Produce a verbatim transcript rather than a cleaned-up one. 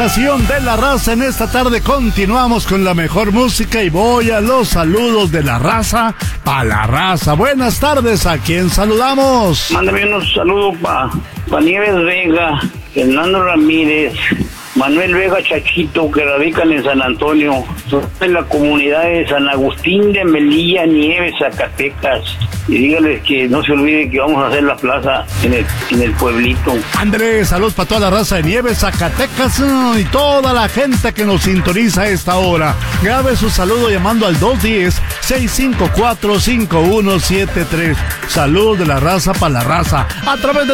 estación de La Raza. En esta tarde continuamos con la mejor música y voy a los saludos de La Raza para La Raza. Buenas tardes, ¿a quién saludamos? Mándame unos saludos para pa Nieves Vega, Fernando Ramírez, Manuel Vega Chachito, que radican en San Antonio, en la comunidad de San Agustín de Melilla, Nieves, Zacatecas. Y dígales que no se olviden que vamos a hacer la plaza en el, en el pueblito. Andrés, saludos para toda la raza de Nieves, Zacatecas y toda la gente que nos sintoniza a esta hora. Grabe su saludo llamando al dos uno cero, seis cinco cuatro, cinco uno siete tres. Salud de La Raza para La Raza a través de